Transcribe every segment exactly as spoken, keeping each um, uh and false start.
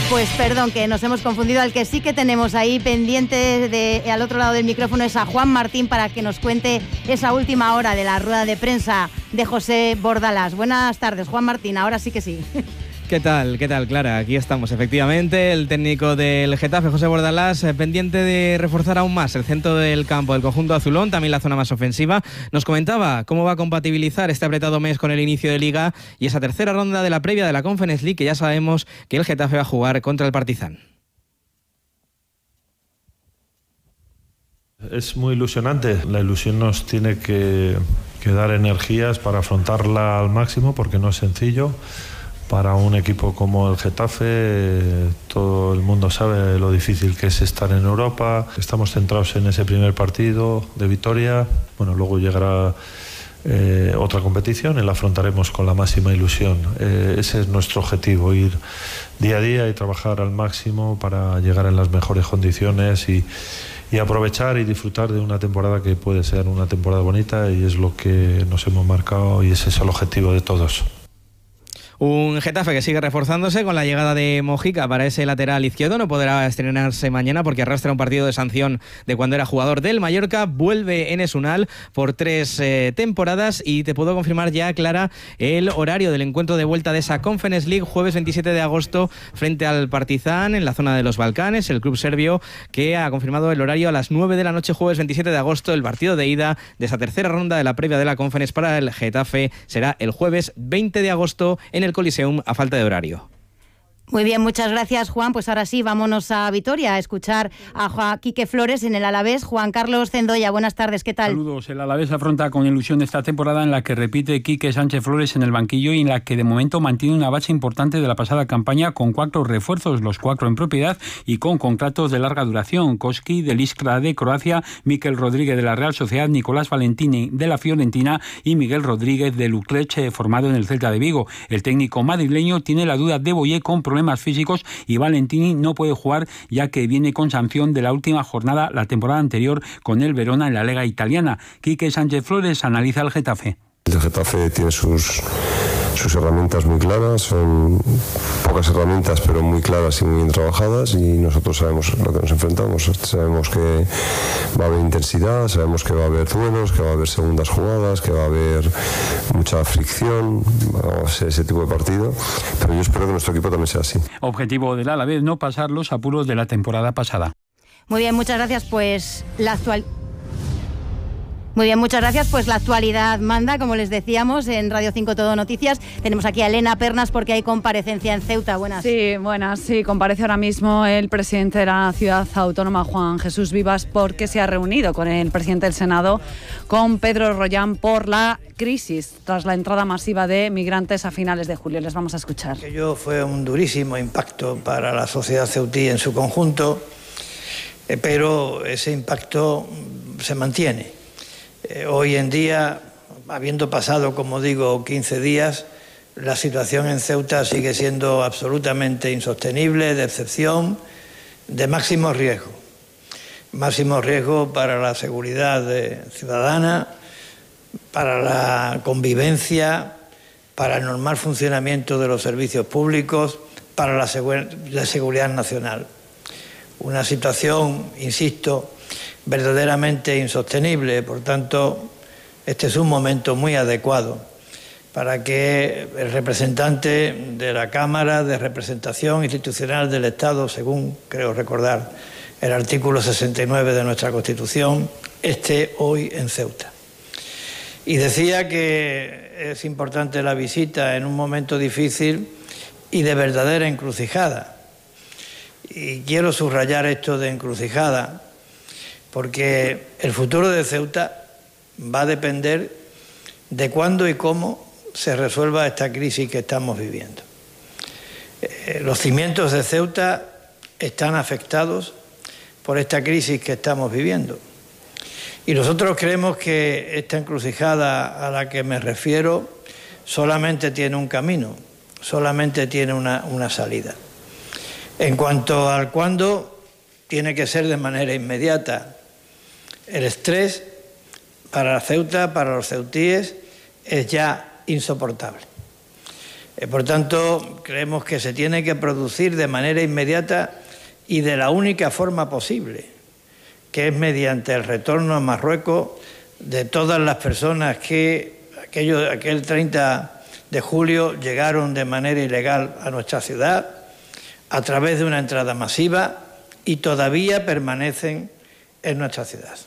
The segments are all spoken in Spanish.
Pues perdón, que nos hemos confundido. Al que sí que tenemos ahí pendiente de, al otro lado del micrófono es a Juan Martín para que nos cuente esa última hora de la rueda de prensa de José Bordalás. Buenas tardes, Juan Martín, ahora sí que sí. ¿Qué tal? ¿Qué tal, Clara? Aquí estamos, efectivamente. El técnico del Getafe, José Bordalás, eh, pendiente de reforzar aún más el centro del campo del conjunto azulón, también la zona más ofensiva. Nos comentaba cómo va a compatibilizar este apretado mes con el inicio de Liga y esa tercera ronda de la previa de la Conference League, que ya sabemos que el Getafe va a jugar contra el Partizan. Es muy ilusionante. La ilusión nos tiene que, que dar energías para afrontarla al máximo, porque no es sencillo. Para un equipo como el Getafe, todo el mundo sabe lo difícil que es estar en Europa. Estamos centrados en ese primer partido de Vitoria. Bueno, luego llegará eh, otra competición y la afrontaremos con la máxima ilusión. Eh, ese es nuestro objetivo, ir día a día y trabajar al máximo para llegar en las mejores condiciones y, y aprovechar y disfrutar de una temporada que puede ser una temporada bonita, y es lo que nos hemos marcado y ese es el objetivo de todos. Un Getafe que sigue reforzándose con la llegada de Mojica para ese lateral izquierdo. No podrá estrenarse mañana porque arrastra un partido de sanción de cuando era jugador del Mallorca. Vuelve Enes Unal por tres eh, temporadas y te puedo confirmar ya, Clara, el horario del encuentro de vuelta de esa Conference League, jueves veintisiete de agosto frente al Partizan en la zona de los Balcanes, el club serbio que ha confirmado el horario a las nueve de la noche, jueves veintisiete de agosto. El partido de ida de esa tercera ronda de la previa de la Conference para el Getafe será el jueves veinte de agosto en el Coliseum a falta de horario. Muy bien, muchas gracias, Juan. Pues ahora sí, vámonos a Vitoria a escuchar a Juan Quique Flores en el Alavés. Juan Carlos Zendoya, buenas tardes, ¿qué tal? Saludos. El Alavés afronta con ilusión esta temporada en la que repite Quique Sánchez Flores en el banquillo y en la que de momento mantiene una base importante de la pasada campaña con cuatro refuerzos, los cuatro en propiedad y con contratos de larga duración. Koski del Iskra de Croacia, Mikel Rodríguez de la Real Sociedad, Nicolás Valentini de la Fiorentina y Miguel Rodríguez del Utrecht, formado en el Celta de Vigo. El técnico madrileño tiene la duda de Boyé con problemas físicos y Valentini no puede jugar ya que viene con sanción de la última jornada la temporada anterior con el Verona en la Liga Italiana. Quique Sánchez Flores analiza el Getafe. El Getafe tiene sus, sus herramientas muy claras, son pocas herramientas pero muy claras y muy bien trabajadas, y nosotros sabemos lo que nos enfrentamos. Sabemos que va a haber intensidad, sabemos que va a haber duelos, que va a haber segundas jugadas, que va a haber mucha fricción, va a ser ese tipo de partido, pero yo espero que nuestro equipo también sea así. Objetivo del Alavés, no pasar los apuros de la temporada pasada. Muy bien, muchas gracias. Pues la actual... Muy bien, muchas gracias. Pues la actualidad manda, como les decíamos, en Radio cinco Todo Noticias. Tenemos aquí a Elena Pernas porque hay comparecencia en Ceuta. Buenas. Sí, buenas. Sí, comparece ahora mismo el presidente de la ciudad autónoma, Juan Jesús Vivas, porque se ha reunido con el presidente del Senado, con Pedro Rollán, por la crisis tras la entrada masiva de migrantes a finales de julio. Les vamos a escuchar. Aquello fue un durísimo impacto para la sociedad ceutí en su conjunto, eh, pero ese impacto se mantiene. Eh, hoy en día, habiendo pasado, como digo, quince días, la situación en Ceuta sigue siendo absolutamente insostenible, de excepción, de máximo riesgo. Máximo riesgo para la seguridad de, ciudadana, para la convivencia, para el normal funcionamiento de los servicios públicos, para la, segu- la seguridad nacional. Una situación, insisto, verdaderamente insostenible. Por tanto, este es un momento muy adecuado para que el representante de la Cámara de Representación Institucional del Estado, según creo recordar el artículo sesenta y nueve de nuestra Constitución, esté hoy en Ceuta. Y decía que es importante la visita en un momento difícil y de verdadera encrucijada. Y quiero subrayar esto de encrucijada, porque el futuro de Ceuta va a depender de cuándo y cómo se resuelva esta crisis que estamos viviendo. Eh, los cimientos de Ceuta están afectados por esta crisis que estamos viviendo. Y nosotros creemos que esta encrucijada a la que me refiero solamente tiene un camino, solamente tiene una, una salida. En cuanto al cuándo, tiene que ser de manera inmediata. El estrés para Ceuta, para los ceutíes, es ya insoportable. Eh, por tanto, creemos que se tiene que producir de manera inmediata y de la única forma posible, que es mediante el retorno a Marruecos de todas las personas que aquello, aquel treinta de julio llegaron de manera ilegal a nuestra ciudad a través de una entrada masiva y todavía permanecen en nuestra ciudad.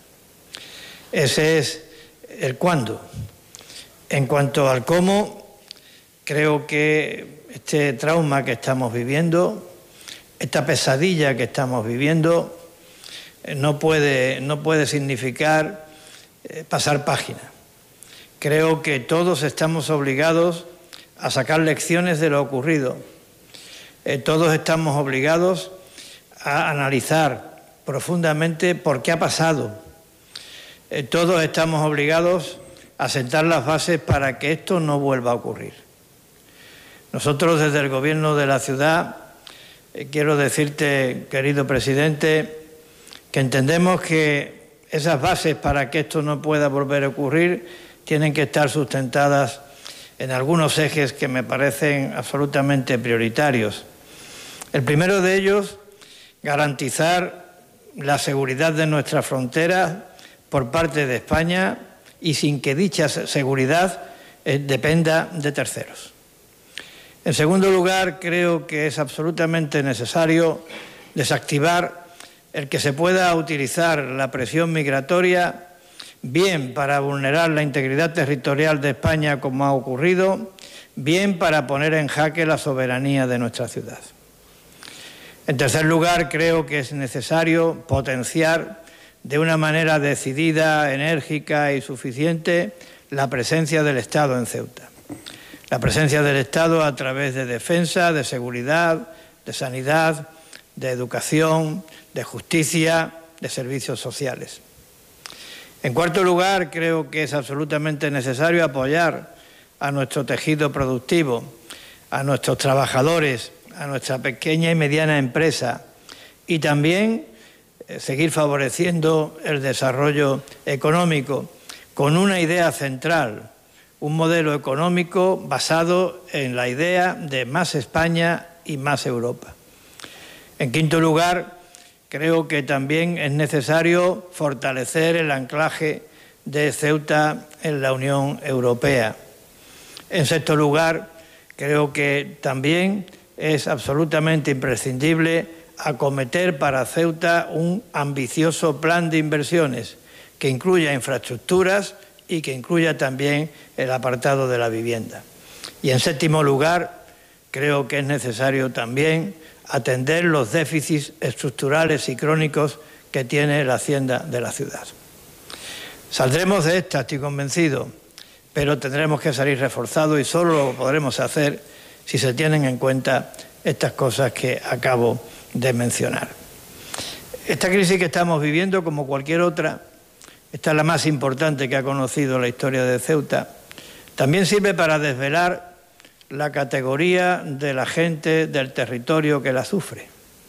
Ese es el cuándo. En cuanto al cómo, creo que este trauma que estamos viviendo, esta pesadilla que estamos viviendo, no puede, no puede significar eh, pasar página. Creo que todos estamos obligados a sacar lecciones de lo ocurrido. Eh, todos estamos obligados a analizar profundamente por qué ha pasado. Eh, todos estamos obligados a sentar las bases para que esto no vuelva a ocurrir. Nosotros desde el Gobierno de la ciudad, eh, quiero decirte, querido presidente, que entendemos que esas bases para que esto no pueda volver a ocurrir tienen que estar sustentadas en algunos ejes que me parecen absolutamente prioritarios. El primero de ellos, garantizar la seguridad de nuestras fronteras por parte de España y sin que dicha seguridad eh, dependa de terceros. En segundo lugar, creo que es absolutamente necesario desactivar el que se pueda utilizar la presión migratoria bien para vulnerar la integridad territorial de España, como ha ocurrido, bien para poner en jaque la soberanía de nuestra ciudad. En tercer lugar, creo que es necesario potenciar de una manera decidida, enérgica y suficiente la presencia del Estado en Ceuta. La presencia del Estado a través de defensa, de seguridad, de sanidad, de educación, de justicia, de servicios sociales. En cuarto lugar, creo que es absolutamente necesario apoyar a nuestro tejido productivo, a nuestros trabajadores, a nuestra pequeña y mediana empresa y también eh, seguir favoreciendo el desarrollo económico con una idea central, un modelo económico basado en la idea de más España y más Europa. En quinto lugar, creo que también es necesario fortalecer el anclaje de Ceuta en la Unión Europea. En sexto lugar, creo que también es absolutamente imprescindible acometer para Ceuta un ambicioso plan de inversiones que incluya infraestructuras y que incluya también el apartado de la vivienda. Y en séptimo lugar, creo que es necesario también atender los déficits estructurales y crónicos que tiene la hacienda de la ciudad. Saldremos de esta, estoy convencido, pero tendremos que salir reforzados y solo lo podremos hacer si se tienen en cuenta estas cosas que acabo de mencionar. Esta crisis que estamos viviendo, como cualquier otra, esta es la más importante que ha conocido la historia de Ceuta, también sirve para desvelar la categoría de la gente del territorio que la sufre.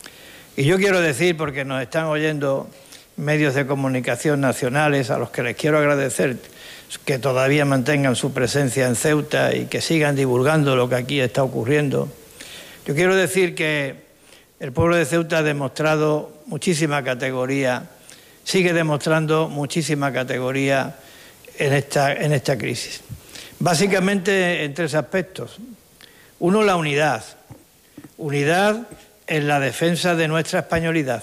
Y yo quiero decir, porque nos están oyendo medios de comunicación nacionales, a los que les quiero agradecer que todavía mantengan su presencia en Ceuta y que sigan divulgando lo que aquí está ocurriendo. Yo quiero decir que el pueblo de Ceuta ha demostrado muchísima categoría, sigue demostrando muchísima categoría en esta, en esta crisis. Básicamente en tres aspectos. Uno, la unidad. Unidad en la defensa de nuestra españolidad.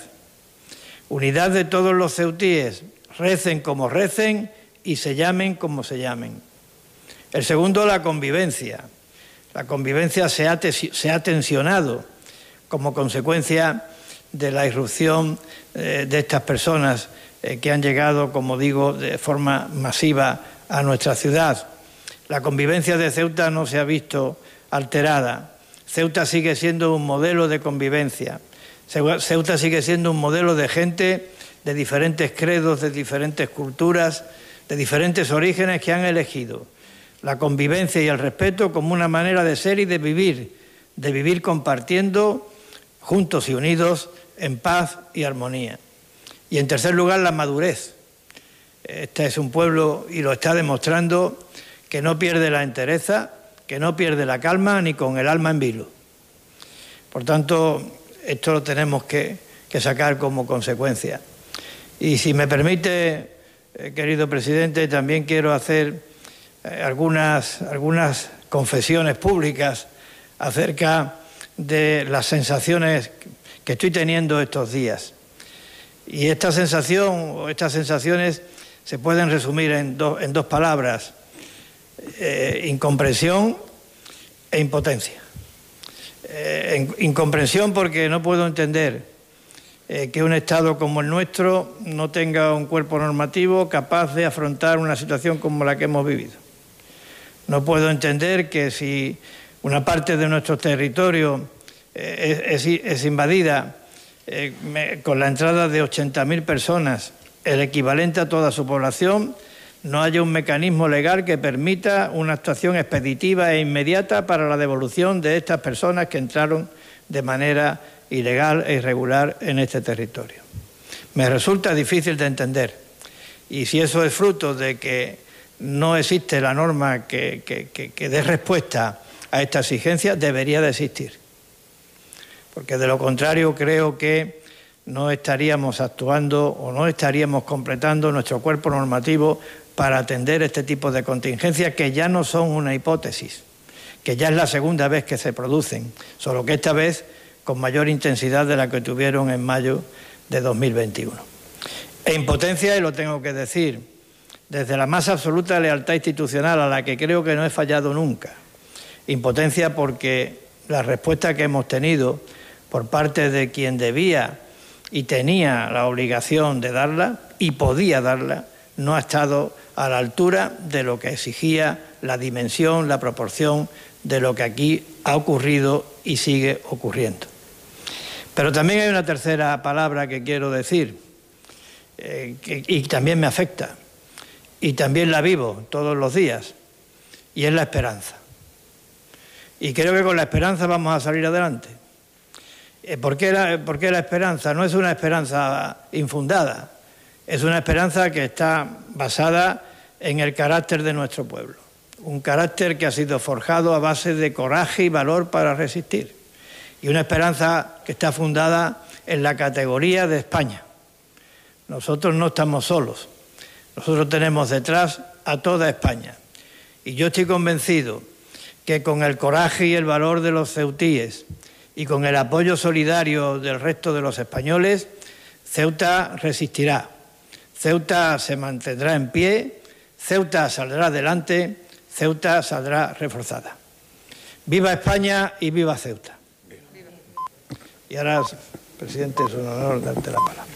Unidad de todos los ceutíes, recen como recen y se llamen como se llamen. El segundo, la convivencia. La convivencia se ha, se ha tensionado como consecuencia de la irrupción eh, de estas personas eh, que han llegado, como digo, de forma masiva a nuestra ciudad. La convivencia de Ceuta no se ha visto alterada. Ceuta sigue siendo un modelo de convivencia. Ceuta sigue siendo un modelo de gente de diferentes credos, de diferentes culturas, de diferentes orígenes que han elegido la convivencia y el respeto como una manera de ser y de vivir, de vivir compartiendo, juntos y unidos, en paz y armonía. Y en tercer lugar, la madurez. Este es un pueblo, y lo está demostrando, que no pierde la entereza, que no pierde la calma ni con el alma en vilo. Por tanto, esto lo tenemos que, que sacar como consecuencia. Y si me permite, eh, querido presidente, también quiero hacer eh, algunas, algunas confesiones públicas acerca de las sensaciones que estoy teniendo estos días. Y esta sensación o estas sensaciones se pueden resumir en, do, en dos palabras: eh, incomprensión e impotencia. Eh, incomprensión porque no puedo entender eh, que un Estado como el nuestro no tenga un cuerpo normativo capaz de afrontar una situación como la que hemos vivido. No puedo entender que si una parte de nuestro territorio eh, es, es, es invadida eh, me, con la entrada de ochenta mil personas, el equivalente a toda su población, no haya un mecanismo legal que permita una actuación expeditiva e inmediata para la devolución de estas personas que entraron de manera ilegal e irregular en este territorio. Me resulta difícil de entender, y si eso es fruto de que no existe la norma que, que, que, que dé respuesta a esta exigencia, debería de existir, porque de lo contrario creo que no estaríamos actuando o no estaríamos completando nuestro cuerpo normativo para atender este tipo de contingencias que ya no son una hipótesis, que ya es la segunda vez que se producen, solo que esta vez con mayor intensidad de la que tuvieron en mayo de dos mil veintiuno. E impotencia, y lo tengo que decir, desde la más absoluta lealtad institucional, a la que creo que no he fallado nunca. Impotencia porque la respuesta que hemos tenido por parte de quien debía y tenía la obligación de darla y podía darla, no ha estado a la altura de lo que exigía la dimensión, la proporción de lo que aquí ha ocurrido y sigue ocurriendo. Pero también hay una tercera palabra que quiero decir, eh, que, y también me afecta, y también la vivo todos los días, y es la esperanza. Y creo que con la esperanza vamos a salir adelante. ¿Por qué la, por qué la esperanza? No es una esperanza infundada, es una esperanza que está basada en el carácter de nuestro pueblo. Un carácter que ha sido forjado a base de coraje y valor para resistir. Y una esperanza que está fundada en la categoría de España. Nosotros no estamos solos. Nosotros tenemos detrás a toda España. Y yo estoy convencido que con el coraje y el valor de los ceutíes y con el apoyo solidario del resto de los españoles, Ceuta resistirá. Ceuta se mantendrá en pie, Ceuta saldrá adelante, Ceuta saldrá reforzada. ¡Viva España y viva Ceuta! Y ahora, presidente, es un honor darte la palabra.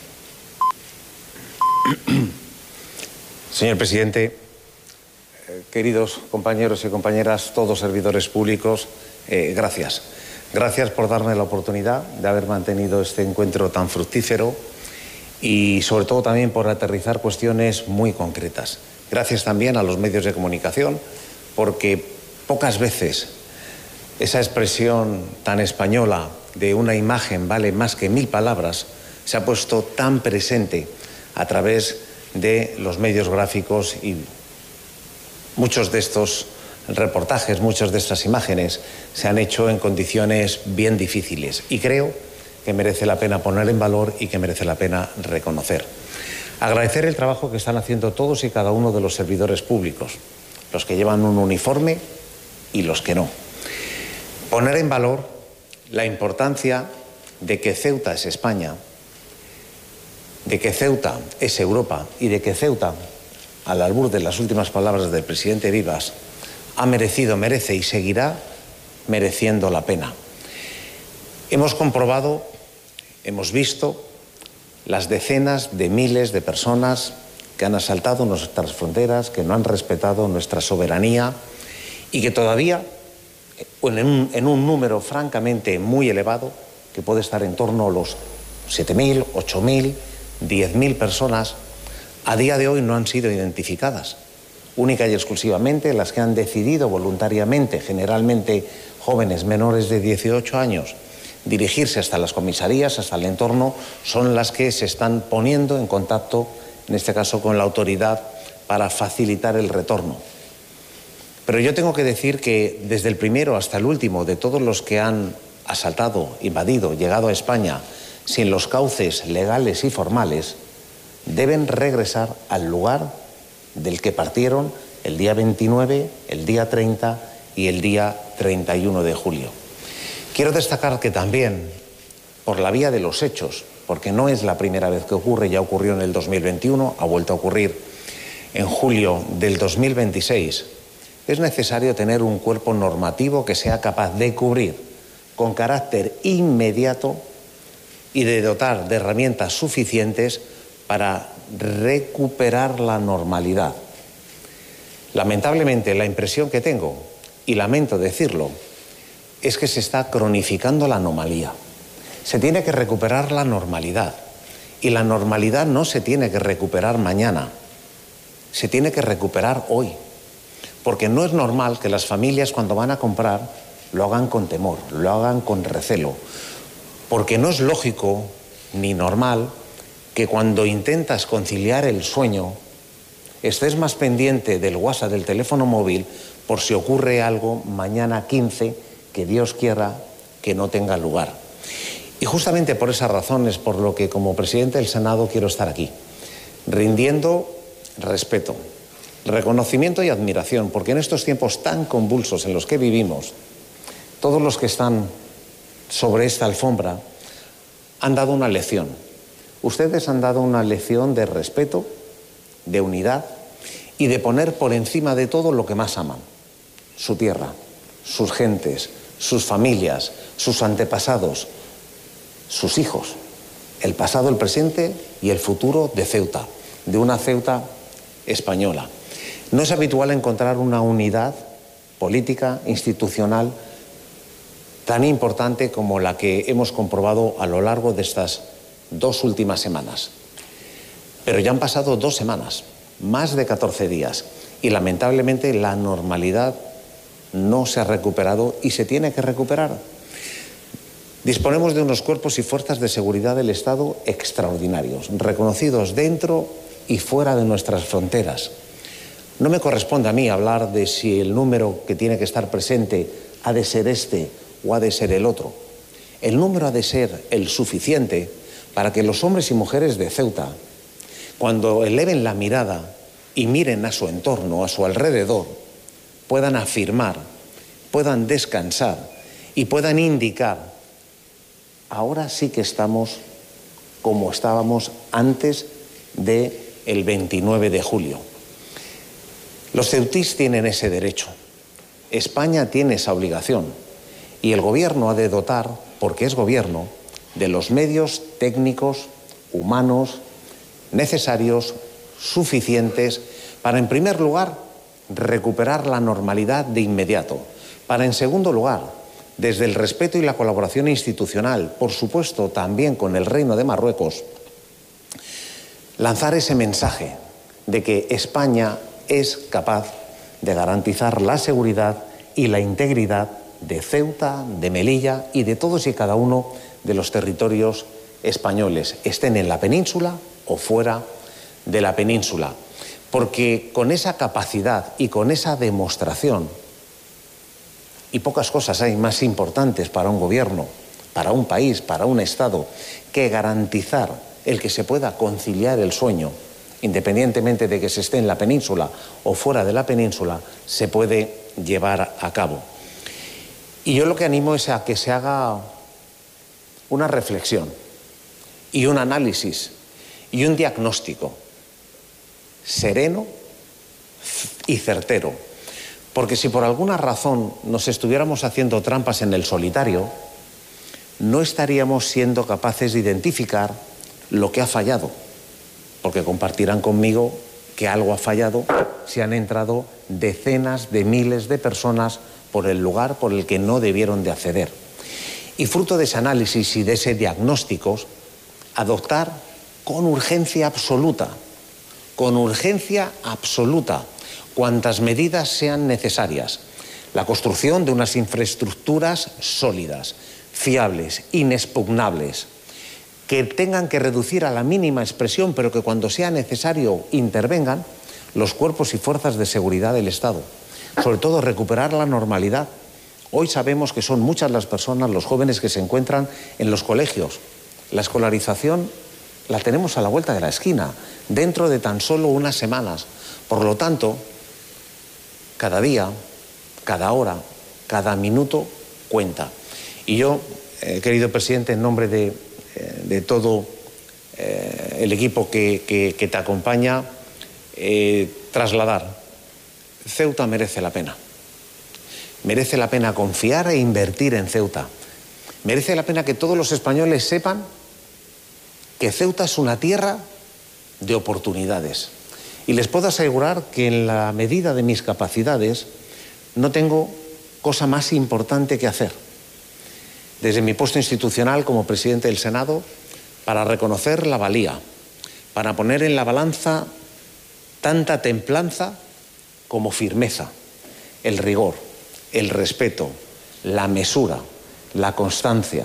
Señor presidente, eh, queridos compañeros y compañeras, todos servidores públicos, eh, gracias. Gracias por darme la oportunidad de haber mantenido este encuentro tan fructífero y sobre todo también por aterrizar cuestiones muy concretas. Gracias también a los medios de comunicación, porque pocas veces esa expresión tan española de una imagen vale más que mil palabras se ha puesto tan presente a través de los medios gráficos, y muchos de estos reportajes, muchas de estas imágenes se han hecho en condiciones bien difíciles y creo que merece la pena poner en valor y que merece la pena reconocer. Agradecer el trabajo que están haciendo todos y cada uno de los servidores públicos, los que llevan un uniforme y los que no. Poner en valor la importancia de que Ceuta es España, de que Ceuta es Europa y de que Ceuta, al albur de las últimas palabras del presidente Vivas, ha merecido, merece y seguirá mereciendo la pena. Hemos comprobado, hemos visto las decenas de miles de personas que han asaltado nuestras fronteras, que no han respetado nuestra soberanía y que todavía, en un, en un número francamente muy elevado, que puede estar en torno a los siete mil, ocho mil, diez mil personas, a día de hoy no han sido identificadas. Única y exclusivamente las que han decidido voluntariamente, generalmente jóvenes menores de dieciocho años, dirigirse hasta las comisarías, hasta el entorno, son las que se están poniendo en contacto, en este caso con la autoridad, para facilitar el retorno. Pero yo tengo que decir que desde el primero hasta el último de todos los que han asaltado, invadido, llegado a España sin los cauces legales y formales, deben regresar al lugar del que partieron el día veintinueve, el día treinta y el día treinta y uno de julio. Quiero destacar que también, por la vía de los hechos, porque no es la primera vez que ocurre, ya ocurrió en el dos mil veintiuno, ha vuelto a ocurrir en julio del dos mil veintiséis, es necesario tener un cuerpo normativo que sea capaz de cubrir con carácter inmediato y de dotar de herramientas suficientes para recuperar la normalidad. Lamentablemente, la impresión que tengo, y lamento decirlo, es que se está cronificando la anomalía. Se tiene que recuperar la normalidad, y la normalidad no se tiene que recuperar mañana, se tiene que recuperar hoy, porque no es normal que las familias cuando van a comprar lo hagan con temor, lo hagan con recelo, porque no es lógico ni normal que cuando intentas conciliar el sueño estés más pendiente del WhatsApp del teléfono móvil por si ocurre algo mañana quince que Dios quiera que no tenga lugar. Y justamente por esas razones por lo que como presidente del Senado quiero estar aquí, rindiendo respeto, reconocimiento y admiración, porque en estos tiempos tan convulsos en los que vivimos, todos los que están sobre esta alfombra han dado una lección. Ustedes han dado una lección de respeto, de unidad y de poner por encima de todo lo que más aman: su tierra, sus gentes, sus familias, sus antepasados, sus hijos, el pasado, el presente y el futuro de Ceuta, de una Ceuta española. No es habitual encontrar una unidad política, institucional, tan importante como la que hemos comprobado a lo largo de estas dos últimas semanas. Pero ya han pasado dos semanas, más de catorce días, y lamentablemente la normalidad no se ha recuperado y se tiene que recuperar. Disponemos de unos cuerpos y fuerzas de seguridad del Estado extraordinarios, reconocidos dentro y fuera de nuestras fronteras. No me corresponde a mí hablar de si el número que tiene que estar presente ha de ser este o ha de ser el otro. El número ha de ser el suficiente para que los hombres y mujeres de Ceuta, cuando eleven la mirada y miren a su entorno, a su alrededor, puedan afirmar, puedan descansar y puedan indicar: ahora sí que estamos como estábamos antes del veintinueve de julio. Los ceutís tienen ese derecho, España tiene esa obligación y el gobierno ha de dotar, porque es gobierno, de los medios técnicos, humanos, necesarios, suficientes, para en primer lugar recuperar la normalidad de inmediato, para en segundo lugar, desde el respeto y la colaboración institucional, por supuesto también con el Reino de Marruecos, lanzar ese mensaje de que España es capaz de garantizar la seguridad y la integridad de Ceuta, de Melilla y de todos y cada uno de los territorios españoles, estén en la península o fuera de la península. Porque con esa capacidad y con esa demostración, y pocas cosas hay más importantes para un gobierno, para un país, para un Estado, que garantizar el que se pueda conciliar el sueño, independientemente de que se esté en la península o fuera de la península, se puede llevar a cabo. Y yo lo que animo es a que se haga una reflexión y un análisis y un diagnóstico sereno y certero, porque si por alguna razón nos estuviéramos haciendo trampas en el solitario, no estaríamos siendo capaces de identificar lo que ha fallado, porque compartirán conmigo que algo ha fallado si han entrado decenas de miles de personas por el lugar por el que no debieron de acceder. Y fruto de ese análisis y de ese diagnóstico, adoptar con urgencia absoluta, con urgencia absoluta, cuantas medidas sean necesarias. La construcción de unas infraestructuras sólidas, fiables, inexpugnables, que tengan que reducir a la mínima expresión, pero que cuando sea necesario intervengan los cuerpos y fuerzas de seguridad del Estado. sobre todo recuperar la normalidad. Hoy sabemos que son muchas las personas, los jóvenes que se encuentran en los colegios. La escolarización la tenemos a la vuelta de la esquina, dentro de tan solo unas semanas. Por lo tanto, cada día, cada hora, cada minuto cuenta. Y yo, eh, querido presidente, en nombre de, eh, de todo eh, el equipo que, que, que te acompaña, eh, trasladar, Ceuta merece la pena. Merece la pena confiar e invertir en Ceuta. Merece la pena que todos los españoles sepan que Ceuta es una tierra de oportunidades. Y les puedo asegurar que en la medida de mis capacidades no tengo cosa más importante que hacer. Desde mi puesto institucional como presidente del Senado, para reconocer la valía, para poner en la balanza tanta templanza como firmeza, el rigor, el respeto, la mesura, la constancia.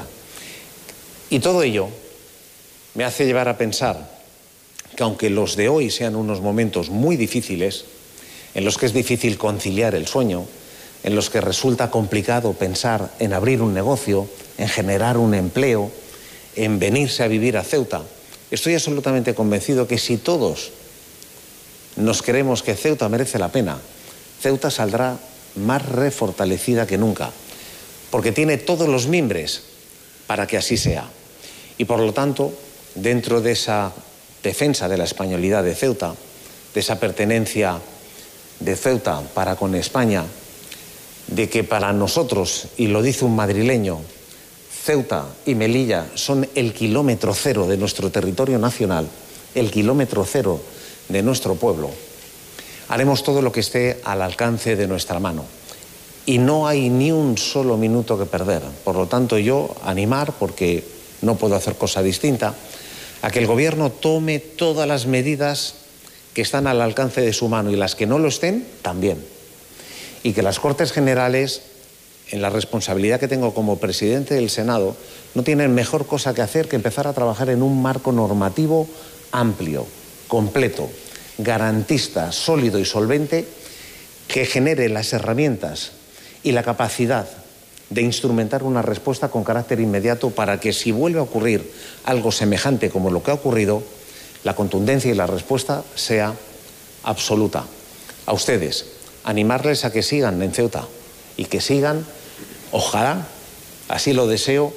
Y todo ello me hace llevar a pensar que aunque los de hoy sean unos momentos muy difíciles, en los que es difícil conciliar el sueño, en los que resulta complicado pensar en abrir un negocio, en generar un empleo, en venirse a vivir a Ceuta, estoy absolutamente convencido que si todos nos creemos que Ceuta merece la pena, Ceuta saldrá más refortalecida que nunca, porque tiene todos los mimbres para que así sea. Y por lo tanto, dentro de esa defensa de la españolidad de Ceuta, de esa pertenencia de Ceuta para con España, de que para nosotros, y lo dice un madrileño, Ceuta y Melilla son el kilómetro cero de nuestro territorio nacional, el kilómetro cero de nuestro pueblo, haremos todo lo que esté al alcance de nuestra mano. Y no hay ni un solo minuto que perder. Por lo tanto, yo animar, porque no puedo hacer cosa distinta, a que el Gobierno tome todas las medidas que están al alcance de su mano y las que no lo estén, también. Y que las Cortes Generales, en la responsabilidad que tengo como presidente del Senado, no tienen mejor cosa que hacer que empezar a trabajar en un marco normativo amplio, completo, garantista, sólido y solvente, que genere las herramientas y la capacidad de instrumentar una respuesta con carácter inmediato para que, si vuelve a ocurrir algo semejante como lo que ha ocurrido, la contundencia y la respuesta sea absoluta. A ustedes, animarles a que sigan en Ceuta y que sigan, ojalá, así lo deseo,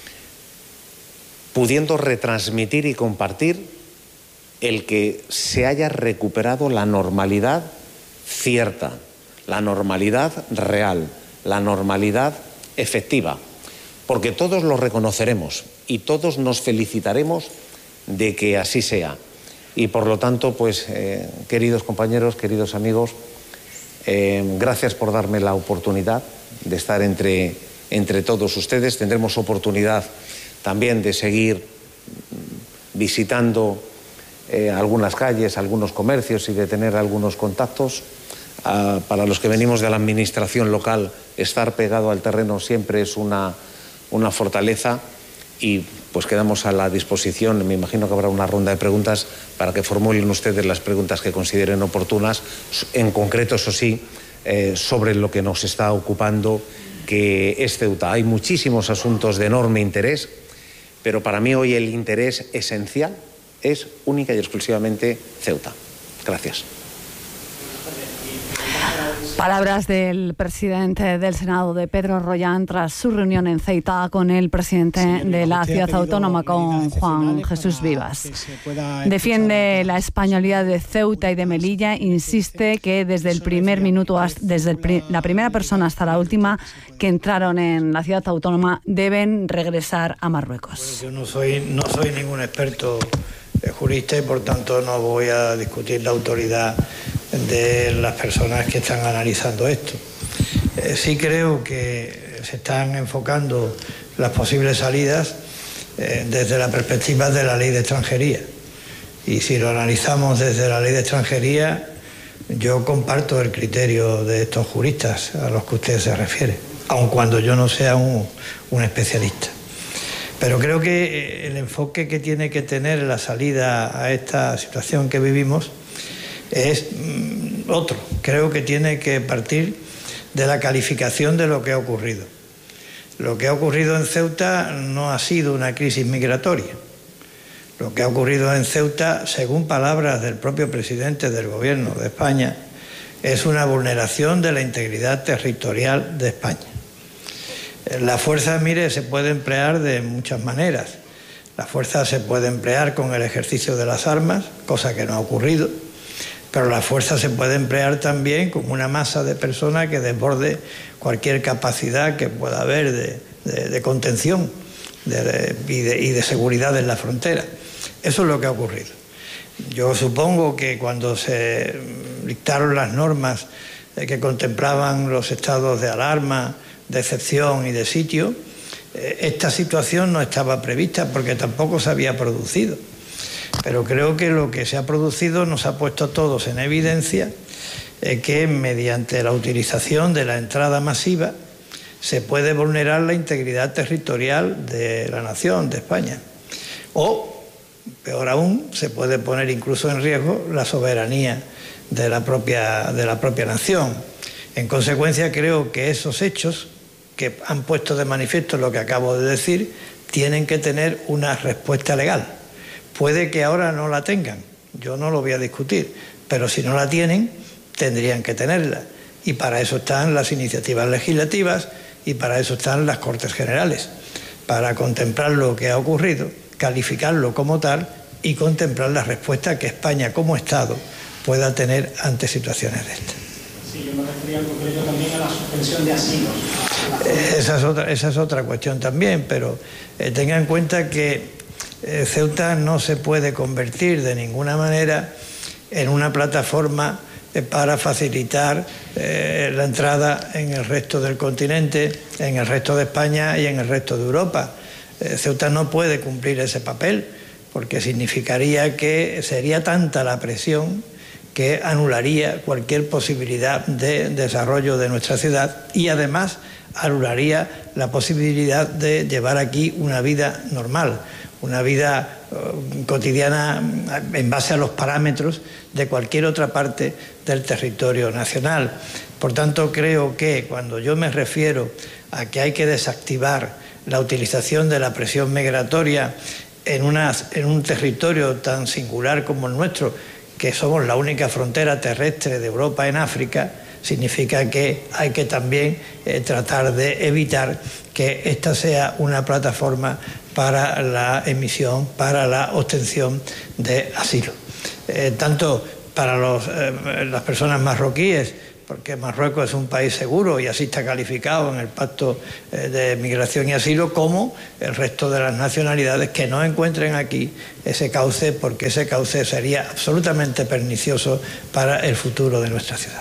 pudiendo retransmitir y compartir el que se haya recuperado la normalidad cierta, la normalidad real, la normalidad efectiva, porque todos lo reconoceremos y todos nos felicitaremos de que así sea. Y por lo tanto, pues, eh, queridos compañeros, queridos amigos, eh, gracias por darme la oportunidad de estar entre, entre todos ustedes. Tendremos oportunidad también de seguir visitando Eh, algunas calles, algunos comercios y de tener algunos contactos. Uh, para los que venimos de la administración local, estar pegado al terreno siempre es una, una fortaleza, y pues quedamos a la disposición. Me imagino que habrá una ronda de preguntas para que formulen ustedes las preguntas que consideren oportunas, en concreto, eso sí, eh, sobre lo que nos está ocupando, que es Ceuta. Hay muchísimos asuntos de enorme interés, pero para mí hoy el interés esencial es única y exclusivamente Ceuta. Gracias. Palabras del presidente del Senado, de Pedro Rollán, tras su reunión en Ceuta con el presidente sí, de la ciudad autónoma, con Juan Jesús Vivas. Defiende la españolidad de Ceuta y de Melilla, insiste que desde el primer minuto, desde el pri la primera persona hasta la última que entraron en la ciudad autónoma, deben regresar a Marruecos. Pues yo no soy, no soy ningún experto jurista y por tanto no voy a discutir la autoridad de las personas que están analizando esto. Eh, sí creo que se están enfocando las posibles salidas eh, desde la perspectiva de la ley de extranjería, y si lo analizamos desde la ley de extranjería, yo comparto el criterio de estos juristas a los que usted se refiere, aun cuando yo no sea un, un especialista. Pero creo que el enfoque que tiene que tener la salida a esta situación que vivimos es otro. Creo que tiene que partir de la calificación de lo que ha ocurrido. Lo que ha ocurrido en Ceuta no ha sido una crisis migratoria. Lo que ha ocurrido en Ceuta, según palabras del propio presidente del Gobierno de España, es una vulneración de la integridad territorial de España. La fuerza, mire, se puede emplear de muchas maneras. La fuerza se puede emplear con el ejercicio de las armas, cosa que no ha ocurrido, pero la fuerza se puede emplear también con una masa de personas que desborde cualquier capacidad que pueda haber de, de, de contención de, de, y, de, y de seguridad en la frontera. Eso es lo que ha ocurrido. Yo supongo que cuando se dictaron las normas que contemplaban los estados de alarma, de excepción y de sitio, esta situación no estaba prevista porque tampoco se había producido. Pero creo que lo que se ha producido nos ha puesto a todos en evidencia eh, que mediante la utilización de la entrada masiva se puede vulnerar la integridad territorial de la nación, de España. O, peor aún, se puede poner incluso en riesgo la soberanía de la propia, de la propia nación. En consecuencia, creo que esos hechos que han puesto de manifiesto lo que acabo de decir tienen que tener una respuesta legal. Puede que ahora no la tengan, yo no lo voy a discutir, pero si no la tienen, tendrían que tenerla. Y para eso están las iniciativas legislativas y para eso están las Cortes Generales, para contemplar lo que ha ocurrido, calificarlo como tal y contemplar la respuesta que España como Estado pueda tener ante situaciones de estas. Sí, yo me refería en concreto también a la suspensión de asilos. Esa es otra, esa es otra cuestión también, pero eh, tenga en cuenta que eh, Ceuta no se puede convertir de ninguna manera en una plataforma eh, para facilitar eh, la entrada en el resto del continente, en el resto de España y en el resto de Europa. Eh, Ceuta no puede cumplir ese papel porque significaría que sería tanta la presión que anularía cualquier posibilidad de desarrollo de nuestra ciudad y además anularía la posibilidad de llevar aquí una vida normal, una vida uh, cotidiana en base a los parámetros de cualquier otra parte del territorio nacional. Por tanto, creo que cuando yo me refiero a que hay que desactivar la utilización de la presión migratoria en, una, en un territorio tan singular como el nuestro, que somos la única frontera terrestre de Europa en África, significa que hay que también eh, tratar de evitar que esta sea una plataforma para la emisión, para la obtención de asilo. Eh, tanto para los, eh, las personas marroquíes, porque Marruecos es un país seguro y así está calificado en el Pacto de Migración y Asilo, como el resto de las nacionalidades que no encuentren aquí ese cauce, porque ese cauce sería absolutamente pernicioso para el futuro de nuestra ciudad.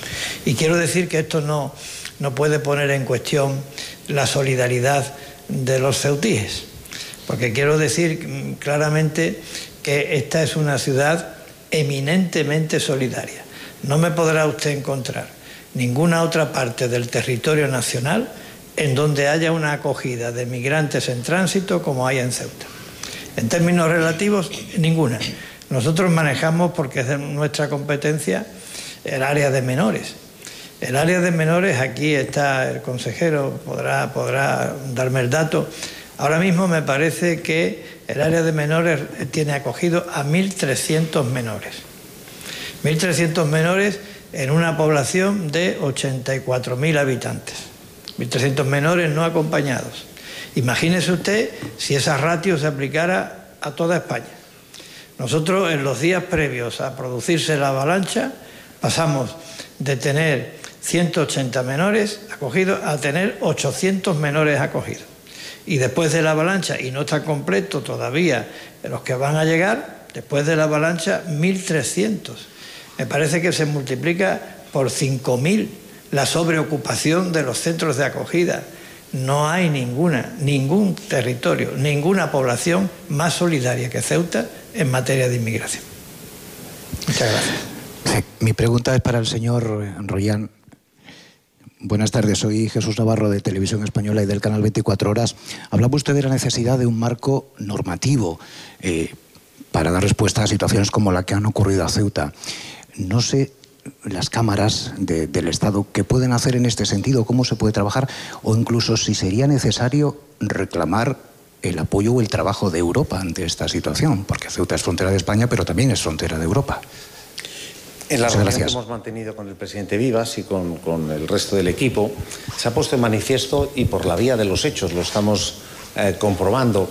Y quiero decir que esto no, no puede poner en cuestión la solidaridad de los ceutíes, porque quiero decir claramente que esta es una ciudad eminentemente solidaria. No me podrá usted encontrar ninguna otra parte del territorio nacional en donde haya una acogida de migrantes en tránsito como hay en Ceuta. En términos relativos, ninguna. Nosotros manejamos, porque es de nuestra competencia, el área de menores. El área de menores, aquí está el consejero, podrá, podrá darme el dato. Ahora mismo me parece que el área de menores tiene acogido a mil trescientos menores. mil trescientos menores en una población de ochenta y cuatro mil habitantes. mil trescientos menores no acompañados. Imagínese usted si esa ratio se aplicara a toda España. Nosotros en los días previos a producirse la avalancha pasamos de tener ciento ochenta menores acogidos a tener ochocientos menores acogidos. Y después de la avalancha, y no está completo todavía los que van a llegar, después de la avalancha mil trescientos. Me parece que se multiplica por cinco mil la sobreocupación de los centros de acogida. No hay ninguna, ningún territorio, ninguna población más solidaria que Ceuta en materia de inmigración. Muchas gracias. Sí, mi pregunta es para el señor Royán. Buenas tardes, soy Jesús Navarro de Televisión Española y del canal veinticuatro horas. Hablaba usted de la necesidad de un marco normativo eh, para dar respuesta a situaciones como la que han ocurrido a Ceuta. No sé las cámaras de, del Estado, ¿qué pueden hacer en este sentido? ¿Cómo se puede trabajar? O incluso si sería necesario reclamar el apoyo o el trabajo de Europa ante esta situación, porque Ceuta es frontera de España, pero también es frontera de Europa. En la Muchas reunión gracias. que hemos mantenido con el presidente Vivas y con, con el resto del equipo, se ha puesto en manifiesto, y por la vía de los hechos lo estamos eh, comprobando,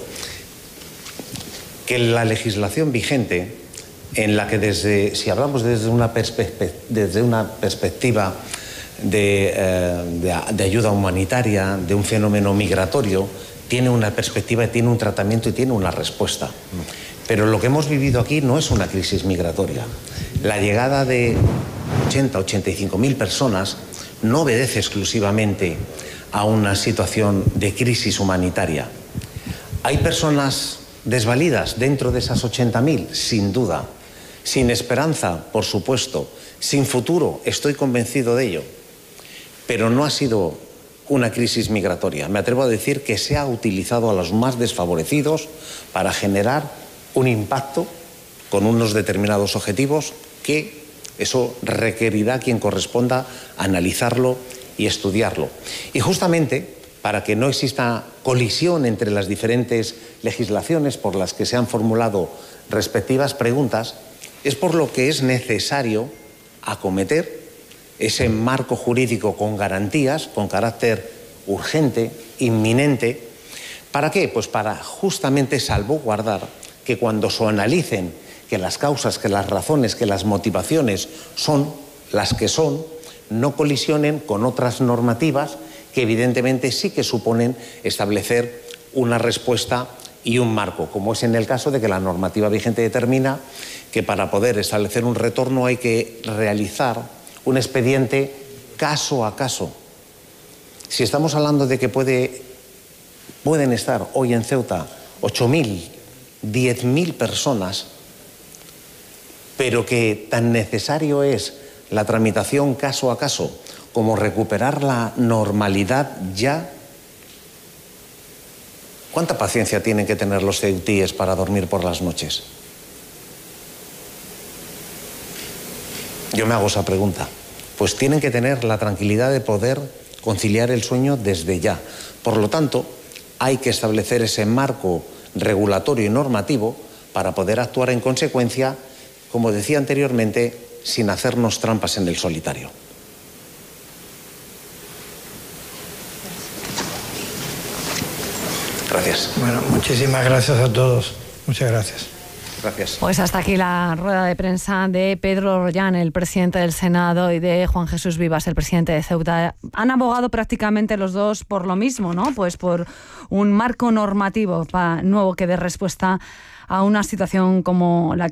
que la legislación vigente, en la que desde, si hablamos desde una, perspe desde una perspectiva de, eh, de, de ayuda humanitaria, de un fenómeno migratorio, tiene una perspectiva, tiene un tratamiento y tiene una respuesta. Pero lo que hemos vivido aquí no es una crisis migratoria. La llegada de ochenta, ochenta y cinco mil personas no obedece exclusivamente a una situación de crisis humanitaria. ¿Hay personas desvalidas dentro de esas ochenta mil? Sin duda. Sin esperanza, por supuesto. Sin futuro, estoy convencido de ello. Pero no ha sido una crisis migratoria. Me atrevo a decir que se ha utilizado a los más desfavorecidos para generar un impacto con unos determinados objetivos que eso requerirá a quien corresponda analizarlo y estudiarlo. Y justamente para que no exista colisión entre las diferentes legislaciones por las que se han formulado respectivas preguntas, es por lo que es necesario acometer ese marco jurídico con garantías, con carácter urgente, inminente. ¿Para qué? Pues para justamente salvaguardar que cuando se analicen que las causas, que las razones, que las motivaciones son las que son, no colisionen con otras normativas que evidentemente sí que suponen establecer una respuesta y un marco, como es en el caso de que la normativa vigente determina que para poder establecer un retorno hay que realizar un expediente caso a caso. Si estamos hablando de que puede, pueden estar hoy en Ceuta ocho mil, diez mil personas, pero que tan necesario es la tramitación caso a caso como recuperar la normalidad ya, ¿cuánta paciencia tienen que tener los ceutíes para dormir por las noches? Yo me hago esa pregunta. Pues tienen que tener la tranquilidad de poder conciliar el sueño desde ya. Por lo tanto, hay que establecer ese marco regulatorio y normativo para poder actuar en consecuencia, como decía anteriormente, sin hacernos trampas en el solitario. Gracias. Bueno, muchísimas gracias a todos. Muchas gracias. Gracias. Pues hasta aquí la rueda de prensa de Pedro Rollán, el presidente del Senado, y de Juan Jesús Vivas, el presidente de Ceuta. Han abogado prácticamente los dos por lo mismo, ¿no? Pues por un marco normativo nuevo que dé respuesta a una situación como la que